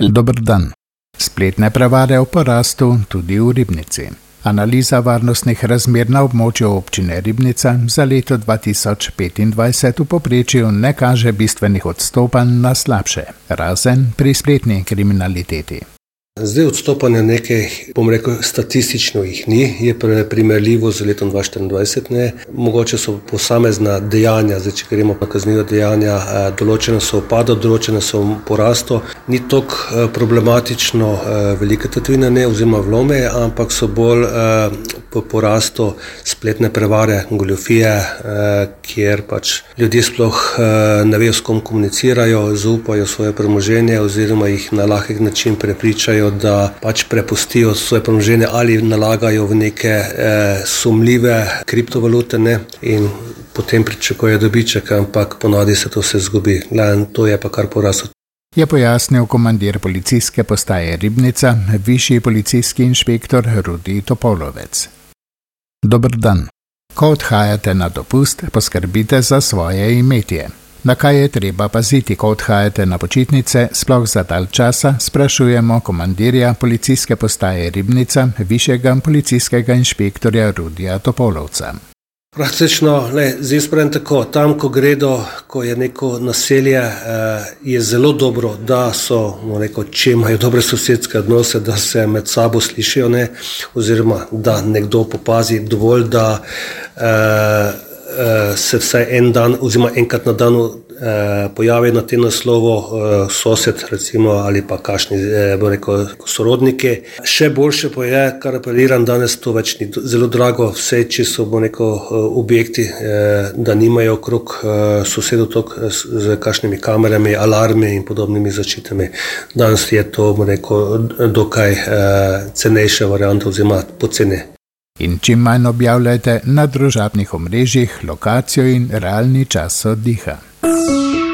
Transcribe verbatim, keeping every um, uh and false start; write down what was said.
Dober dan. Spletne prevare v porastu tudi v Ribnici. Analiza varnostnih razmer na območju občine Ribnica za leto dva tisoč petindvajset v povprečju ne kaže bistvenih odstopanj na slabše, razen pri spletni kriminaliteti. Zdaj odstopanja nekaj, bom rekel, statistično jih ni, je primerljivo z letom dva tisoč štiriindvajset, ne. Mogoče so posamezna dejanja, zdaj če gremo na kazniva dejanja, določene so upadle, določene so v porastu. Ni toliko problematično velike tatvine, ne, oziroma vlome, ampak so bolj po porastu spletne prevare, goljufije, kjer pač ljudje sploh ne vejo, s kom komunicirajo, zaupajo svoje premoženje oziroma jih na lahek način prepričajo, da pač prepustijo svoje premoženje ali nalagajo v neke eh, sumljive kriptovalute, ne, in potem pričakujejo dobiček, ampak ponavadi se to vse zgubi. Gledam, to je pa kar poraslo. Je pojasnil komandir policijske postaje Ribnica, višji policijski inšpektor Rudi Topolovec. Dober dan. Ko odhajate na dopust, poskrbite za svoje imetje. Na kaj je treba paziti, ko odhajate na počitnice, sploh za dalj časa, sprašujemo komandirja policijske postaje Ribnica, višjega policijskega inšpektorja Rudija Topolovca. Praktično, le, zdaj spravim tako, tam, ko gredo, ko je neko naselje, eh, je zelo dobro, da so, no, neko, če imajo dobre sosedske odnose, da se med sabo slišijo, ne, oziroma da nekdo popazi dovolj, da eh, se vsaj en dan oziroma enkrat na dan eh, pojavi na tem naslovu eh, sosed recimo ali pa kakšni eh, bo rekel, sorodniki. Še boljše pa je, kar apeliram danes, to več ni zelo drago, vse če so bo neko objekti, eh, da nimajo okrog eh, sosedov tok z kakšnimi kamerami, alarmi in podobnimi zaščitami. Danes je to bo rekel, dokaj eh, cenejša varianta oziroma poceni. In čim manj objavljajte na družabnih omrežjih lokacijo in realni čas oddiha.